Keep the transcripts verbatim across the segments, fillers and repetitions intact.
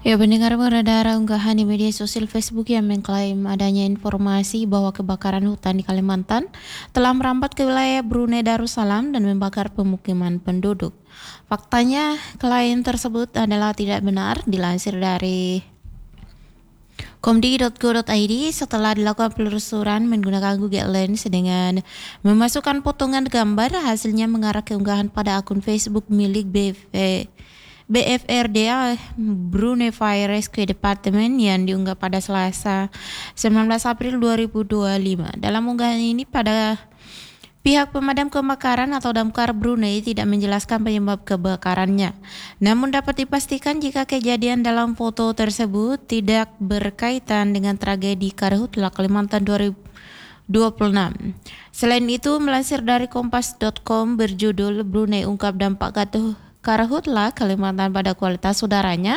Ya, pendengar beredar unggahan di media sosial Facebook yang mengklaim adanya informasi bahwa kebakaran hutan di Kalimantan telah merambat ke wilayah Brunei Darussalam dan membakar pemukiman penduduk. Faktanya, klaim tersebut adalah tidak benar, dilansir dari komdi titik go titik i d setelah dilakukan penelusuran menggunakan Google Lens dengan memasukkan potongan gambar, hasilnya mengarah ke unggahan pada akun Facebook milik B F E B F R D A Brunei Fire Rescue Department yang diunggah pada Selasa sembilan belas April dua ribu dua puluh lima. Dalam unggahan ini, pada pihak pemadam kebakaran atau Damkar Brunei tidak menjelaskan penyebab kebakarannya. Namun dapat dipastikan jika kejadian dalam foto tersebut tidak berkaitan dengan tragedi Karhutla Kalimantan dua ribu dua puluh enam. Selain itu, melansir dari kompas titik com berjudul Brunei ungkap dampak Gatuh Karhutla Kalimantan pada kualitas udaranya,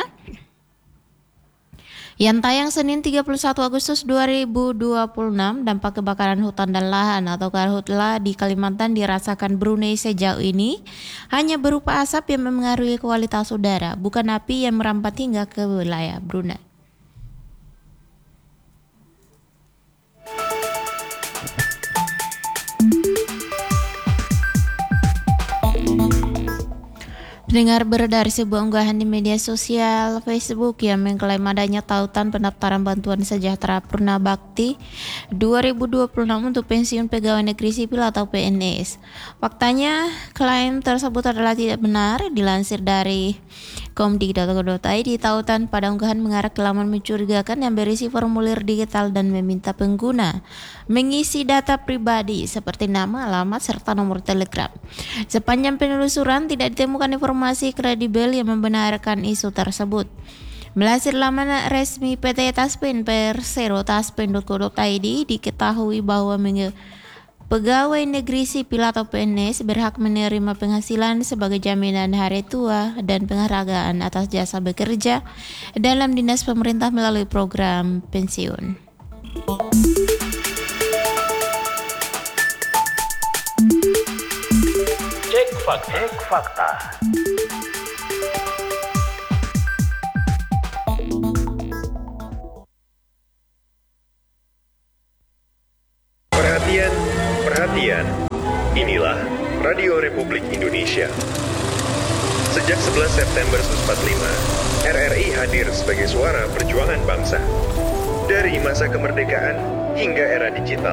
yang tayang Senin tiga puluh satu Agustus dua ribu dua puluh enam, dampak kebakaran hutan dan lahan atau Karhutla di Kalimantan dirasakan Brunei sejauh ini hanya berupa asap yang mempengaruhi kualitas udara, bukan api yang merambat hingga ke wilayah Brunei. Dengar beredar sebuah unggahan di media sosial Facebook yang mengklaim adanya tautan pendaftaran bantuan sejahtera Purna Bakti dua ribu dua puluh enam untuk pensiun pegawai negeri sipil atau P N S. Faktanya, klaim tersebut adalah tidak benar, dilansir dari komdi titik go titik i d. Tautan pada unggahan mengarah ke laman mencurigakan yang berisi formulir digital dan meminta pengguna mengisi data pribadi seperti nama, alamat, serta nomor telegram. Sepanjang penelusuran tidak ditemukan informasi kredibel yang membenarkan isu tersebut. Melansir laman resmi P T Taspen Persero taspen titik go titik i d, diketahui bahwa menge- pegawai negeri sipil atau P N S berhak menerima penghasilan sebagai jaminan hari tua dan penghargaan atas jasa bekerja dalam dinas pemerintah melalui program pensiun. Cek fakta. Cek fakta. Perhatian, perhatian. Inilah Radio Republik Indonesia. Sejak sebelas September seribu sembilan ratus empat puluh lima, R R I hadir sebagai suara perjuangan bangsa. Dari masa kemerdekaan hingga era digital.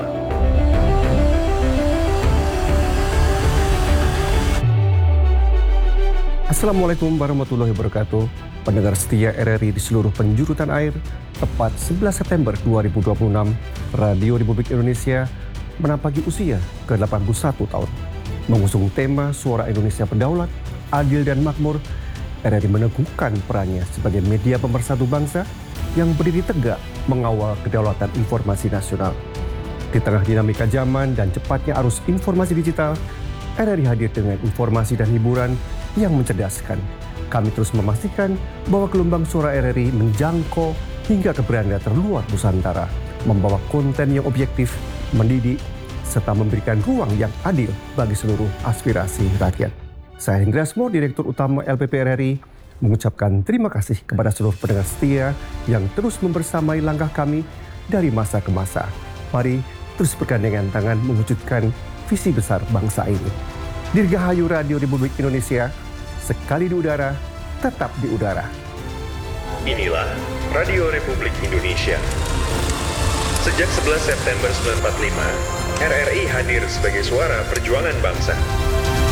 Assalamualaikum warahmatullahi wabarakatuh. Pendengar setia R R I di seluruh penjuru tanah air, tepat sebelas September dua ribu dua puluh enam, Radio Republik Indonesia menampaki usia ke delapan puluh satu tahun. Mengusung tema Suara Indonesia Berdaulat, Adil dan Makmur, R R I meneguhkan perannya sebagai media pemersatu bangsa yang berdiri tegak mengawal kedaulatan informasi nasional. Di tengah dinamika zaman dan cepatnya arus informasi digital, R R I hadir dengan informasi dan hiburan yang mencerdaskan. Kami terus memastikan bahwa gelombang suara R R I menjangkau hingga ke beranda terluar Nusantara, membawa konten yang objektif, mendidik, serta memberikan ruang yang adil bagi seluruh aspirasi rakyat. Saya Hendra Asmo, Direktur Utama L P P R R I, mengucapkan terima kasih kepada seluruh pendengar setia yang terus membersamai langkah kami dari masa ke masa. Mari terus bergandengan tangan mewujudkan visi besar bangsa ini. Dirgahayu Radio Republik Indonesia, sekali di udara, tetap di udara. Inilah Radio Republik Indonesia. Sejak sebelas September seribu sembilan ratus empat puluh lima, R R I hadir sebagai suara perjuangan bangsa.